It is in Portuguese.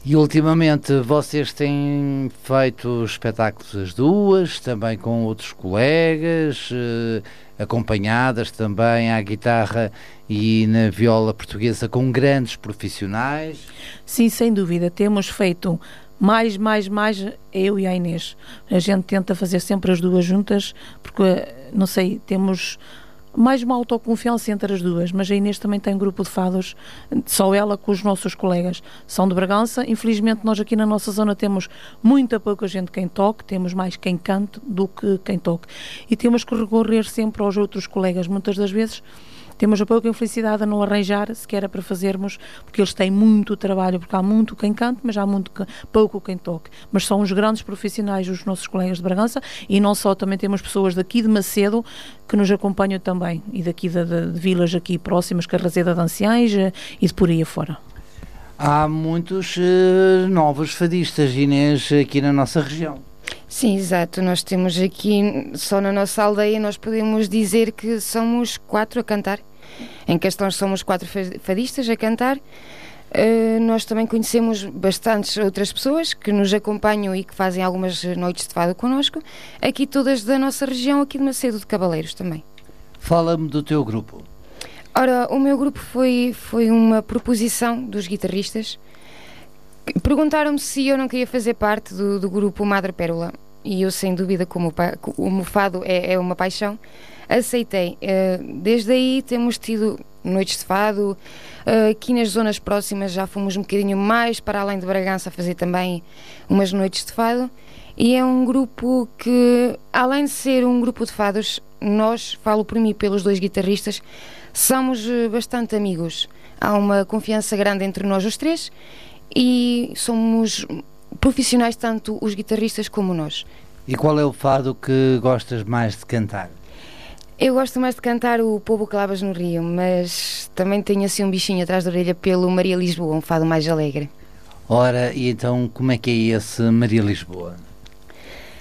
E ultimamente vocês têm feito espetáculos as duas, também com outros colegas, acompanhadas também à guitarra e na viola portuguesa com grandes profissionais? Sim, sem dúvida. Temos feito mais, eu e a Inês. A gente tenta fazer sempre as duas juntas, porque, não sei, temos mais uma autoconfiança entre as duas, mas a Inês também tem um grupo de fados, só ela com os nossos colegas. São de Bragança. Infelizmente nós aqui na nossa zona temos muita pouca gente quem toque, temos mais quem cante do que quem toque. E temos que recorrer sempre aos outros colegas. Muitas das vezes temos a pouca infelicidade a não arranjar sequer para fazermos, porque eles têm muito trabalho, porque há muito quem cante, mas há pouco quem toque. Mas são os grandes profissionais, os nossos colegas de Bragança, e não só, também temos pessoas daqui de Macedo que nos acompanham também, e daqui de vilas aqui próximas, Carraseda de Anciães e de por aí afora. Há muitos novos fadistas, Inês, aqui na nossa região. Sim, exato. Nós temos aqui, só na nossa aldeia, nós podemos dizer que somos 4 a cantar. Em Castões somos 4 fadistas a cantar. Nós também conhecemos bastantes outras pessoas que nos acompanham e que fazem algumas noites de fado connosco. Aqui todas da nossa região, aqui de Macedo de Cavaleiros também. Fala-me do teu grupo. Ora, o meu grupo foi uma proposição dos guitarristas. Perguntaram-me se eu não queria fazer parte do grupo Madre Pérola, e eu, sem dúvida, como o fado é uma paixão, aceitei. Desde aí temos tido noites de fado, aqui nas zonas próximas já fomos um bocadinho mais para além de Bragança a fazer também umas noites de fado, e é um grupo que, além de ser um grupo de fados, nós, falo por mim e pelos 2 guitarristas, somos bastante amigos. Há uma confiança grande entre nós os 3, e somos profissionais, tanto os guitarristas como nós. E qual é o fado que gostas mais de cantar? Eu gosto mais de cantar o Povo Clavas no Rio, mas também tenho assim um bichinho atrás da orelha pelo Maria Lisboa, um fado mais alegre. Ora, e então como é que é esse Maria Lisboa?